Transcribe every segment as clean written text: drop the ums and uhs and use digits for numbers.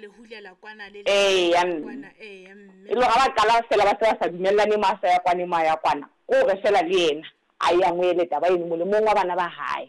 le hulela kwana le kwana mme lo ga ba kala fela ba sa dumellane masa ya kwana o re fela le yena a ya ngwele taba eno mo le mongwe wa bana ba hae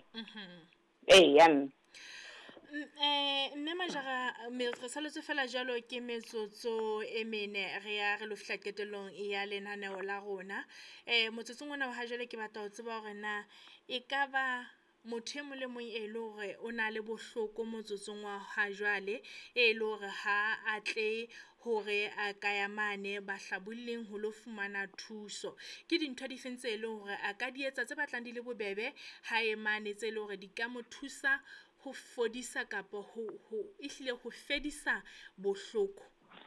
nne Majara re saletse fela jalo ke metsotso e mene re ya re lo fihla qetellong ya lenaneo la rona motsotsong ona ha jwale ke batla ho tseba hore na e ka ba motho e mong le mong e le hore o na le bohloko motsotsong wa ha jwale e le hore ha a tle hore a ka ya mane ba hlabolleng ho lo fumana thuso ke dintho di fentse e le hore a ka di etsa tse batlang di le bobebe ha e mane tse le hore di ka mo thusa ho fodisa kapa ho ihlile ho fedisa bohloko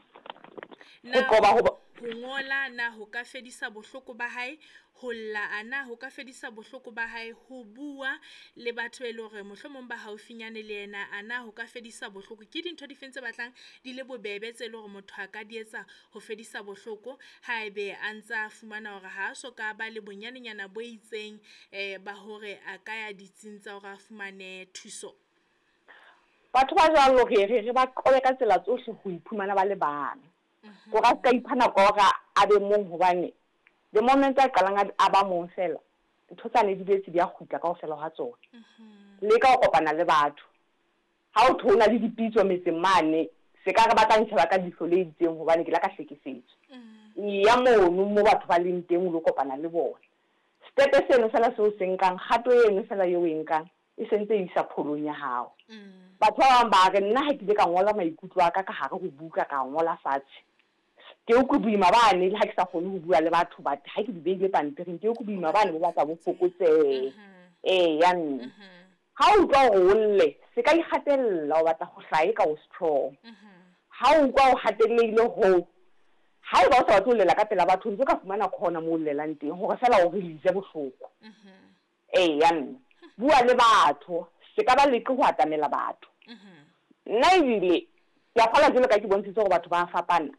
na ho ngola na ho ka fedisa bohloko ba hae ho lla ana ho ka fedisa bohloko ba hae ho bua le batho e le hore mohlomong ba haufinyane le yena ana ho ka fedisa bohloko ke dintho di fentse batlang di le bobebe tse le hore motho a ka di etsa ho fedisa bohloko ha ebe a ntsa fumana hore ha so ka ba le bonyanenyana bo itseng ba hore a ka ya ditsing tsa hore a fumane thuso batho ba jalo re ba qobe ka tsela tsohle ho iphumana ba le bana go ga ka iphana go ga a be mong hobane the moment a qalang a ba mong fela ntho tsa le di betse di a khutla ka ho fela ha tsona le ka go kopana le batho ha o thona le dipitso metseng mane se ka re batlang tshaba ka dihlo le itseng hobane ke la ka hlekefetse ya mo batho ba leng teng o lo kopana le bona step seno fela se o senkang gato eno fela yo o enkang e sentse isa pholong ya hao batho ba bang ba re nna ha ke le ka ngola maikutlo a ka hare go buka ka ngola fatshe ke o go buima bane le ha ke sa kgone ho bua le batho ba ha ke di beile pampiring ke o go buima bane ba batla bo fokotse ya nne ha o tla go lle se ka ikgatella o batla go hlae ka o strong ha o kwa o hatellile ho ha e ba o sa batho lela ka pela batho ntse ka fumana khona mo llelang teng hore fela o release bohloko ya nne bua le batho se ka ba le ke go atamela batho nna ile ya fala jelo ka ke bontshitse go batho ba fapana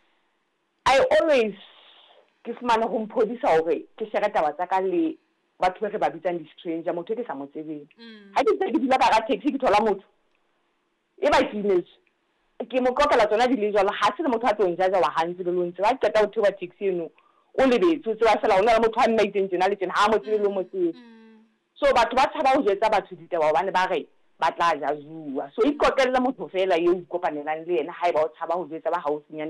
I always ke fumana go mphodisa hore ke share taba tsa ka le batho ba re ba bitsang di stranger motho ke sa mo tsebeng ha ke se ke dila ba ga taxi ke thola motho e ba teenage ke mo kokela tsona di le jalo ha se motho a tlo njaja wa hantse le lontse ba qeta ho thuba taxi eno o lebetse tse ba fela ona le motho a nna itseng tsena le tsena ha mo tsebe le mo tsebe so batho ba tshaba ho jetsa batho ditaba hobane ba re ba tla ja zua so ikokella motho fela yo ikopanelang le yena ha e ba o tshaba ho jetsa ba haufinyana